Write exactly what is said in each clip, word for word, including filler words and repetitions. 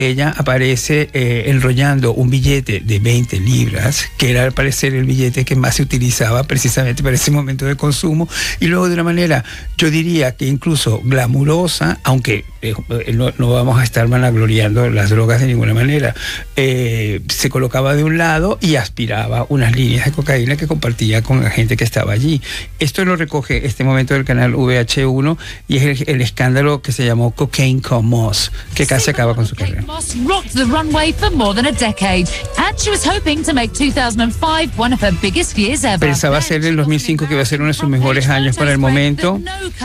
ella aparece eh, enrollando un billete de veinte libras, que era al parecer el billete que más se utilizaba precisamente para ese momento de consumo, y luego de una manera, yo diría que incluso glamurosa, aunque eh, no, no vamos a estar vanagloriando las drogas de ninguna manera, eh, se colocaba de un lado y aspiraba unas líneas de cocaína que compartía con la gente que estaba allí. Esto lo recoge este momento del canal V H uno y es el, el escándalo que se llamó Cocaine con Moss, que casi acaba con su carrera. Moss rocked the runway for more than a decade, and she was hoping to make two thousand five one of her biggest years ever. Pensaba hacer en dos mil cinco que iba a ser uno de sus mejores años para el momento.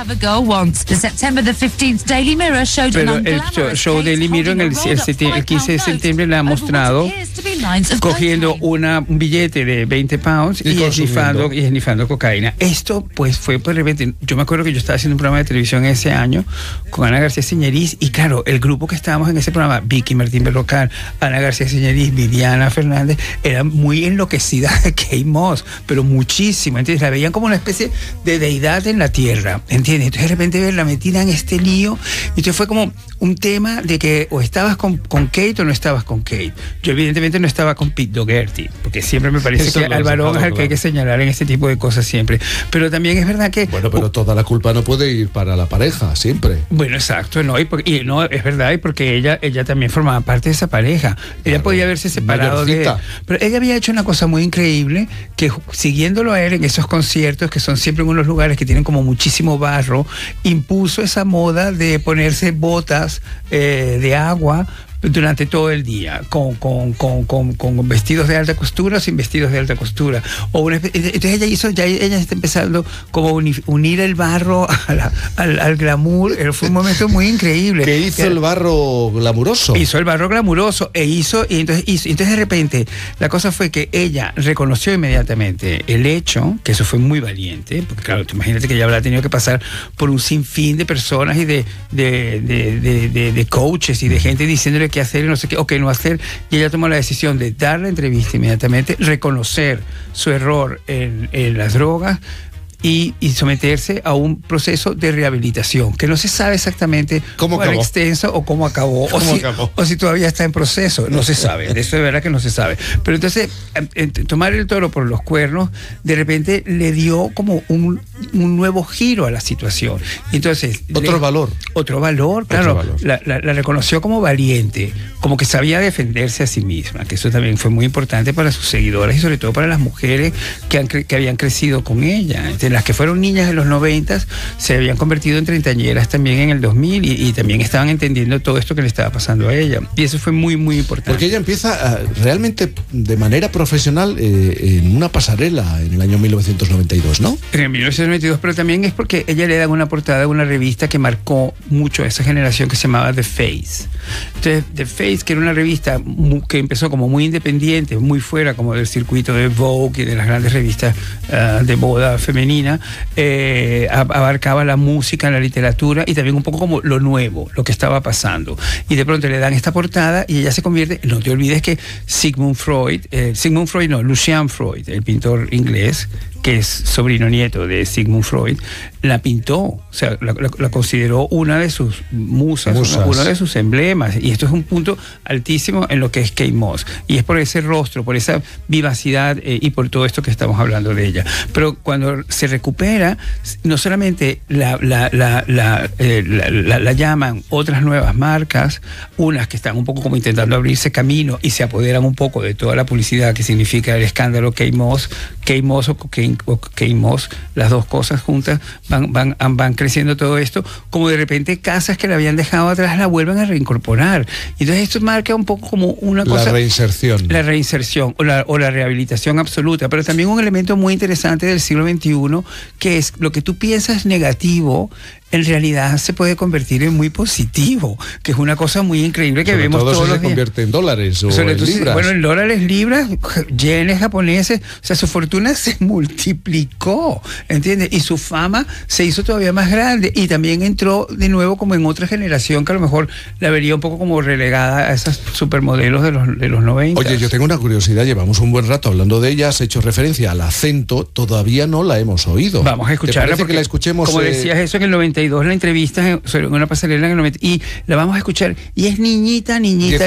Pero el show, show Daily Mirror en el, el, el quince de septiembre la ha mostrado cogiendo una, un billete de veinte pounds y, y esnifando, y esnifando cocaína. Esto pues fue por repente, yo me acuerdo que yo estaba haciendo un programa de televisión ese año con Ana García Señeriz y claro, el grupo que estábamos en ese programa, Vicky Martín Berrocal, Ana García Señeriz, Viviana Fernández, eran muy enloquecidas de Kate Moss, pero muchísimo, ¿entiendes? La veían como una especie de deidad en la tierra, ¿entiendes? Entonces de repente verla metida en este lío, y entonces fue como un tema de que o estabas con, con Kate o no estabas con Kate. Yo evidentemente no estaba con Pete Doherty, porque siempre me parece Eso que al varón es el que hay que señalar en este tipo de cosas siempre. Pero también es verdad que... Bueno, pero toda la culpa no puede ir para la pareja, siempre. Bueno, exacto, no, y, por, y no, es verdad, y porque ella, ella también formaba parte de esa pareja. Ella claro, podía haberse separado mayorcita. de él. Pero ella había hecho una cosa muy increíble, que siguiéndolo a él en esos conciertos, que son siempre en unos lugares que tienen como muchísimo barro, impuso esa moda de ponerse botas eh, de agua durante todo el día, con, con, con, con, con vestidos de alta costura o sin vestidos de alta costura. O una, entonces ella hizo, ya ella está empezando como unir, unir el barro a la, al, al glamour. Fue un momento muy increíble. ¿Qué hizo que, el barro glamuroso? Hizo el barro glamuroso e hizo, y entonces, hizo, entonces de repente la cosa fue que ella reconoció inmediatamente el hecho, que eso fue muy valiente, porque claro, imagínate que ella habrá tenido que pasar por un sinfín de personas y de, de, de, de, de, de coaches y de gente diciéndole qué hacer y no sé qué, o qué no hacer, y ella tomó la decisión de dar la entrevista inmediatamente, reconocer su error en, en las drogas y, y someterse a un proceso de rehabilitación, que no se sabe exactamente cómo fue extenso o cómo acabó, ¿Cómo o, si, acabó? o si todavía está en proceso, no se sabe, de eso de verdad que no se sabe. Pero entonces, en, en, tomar el toro por los cuernos, de repente le dio como un, un nuevo giro a la situación. Entonces, otro le, valor. Otro valor, claro, otro valor. La, la, la reconoció como valiente, como que sabía defenderse a sí misma, que eso también fue muy importante para sus seguidoras y sobre todo para las mujeres que, han, que habían crecido con ella. Entonces, las que fueron niñas en los noventas se habían convertido en treintañeras también en el dos mil y, y también estaban entendiendo todo esto que le estaba pasando a ella. Y eso fue muy, muy importante. Porque ella empieza uh, realmente de manera profesional eh, en una pasarela en el año mil novecientos noventa y dos, ¿no? En el mil novecientos noventa y dos, pero también es porque ella le da una portada a una revista que marcó mucho a esa generación que se llamaba The Face. Entonces, The Face, que era una revista muy, que empezó como muy independiente, muy fuera como del circuito de Vogue y de las grandes revistas uh, de moda femenina, eh, abarcaba la música, la literatura y también un poco como lo nuevo, lo que estaba pasando. Y de pronto le dan esta portada y ella se convierte, no te olvides que Sigmund Freud, eh, Sigmund Freud no, Lucian Freud, el pintor inglés, que es sobrino nieto de Sigmund Freud, la pintó, o sea, la, la, la consideró una de sus musas, musas, uno de sus emblemas, y esto es un punto altísimo en lo que es Kate Moss, y es por ese rostro, por esa vivacidad eh, y por todo esto que estamos hablando de ella. Pero cuando se recupera, no solamente la, la, la, la, eh, la, la, la llaman otras nuevas marcas, unas que están un poco como intentando abrirse camino y se apoderan un poco de toda la publicidad que significa el escándalo Kate Moss, Kate Moss o Kate o Kate Moss, las dos cosas juntas van, van, van creciendo todo esto, como de repente casas que la habían dejado atrás la vuelven a reincorporar. Entonces esto marca un poco como una cosa... La reinserción. La reinserción o la, o la rehabilitación absoluta, pero también un elemento muy interesante del siglo veintiuno, que es lo que tú piensas negativo, en realidad se puede convertir en muy positivo, que es una cosa muy increíble que Sobre vemos todo todos si los se días. Convierte en dólares o Sobre en todo, libras. Bueno, en dólares, libras, yenes japoneses, o sea, su fortuna se multiplicó, ¿entiendes? Y su fama se hizo todavía más grande y también entró de nuevo como en otra generación que a lo mejor la vería un poco como relegada a esas supermodelos de los, de los noventa. Oye, yo tengo una curiosidad, llevamos un buen rato hablando de ella, has hecho referencia al acento, todavía no la hemos oído. Vamos a escucharla porque, que la escuchemos, como eh... decías eso en el noventa y dos, la entrevista en una pasarela en el noventa, y la vamos a escuchar, y es niñita, niñita.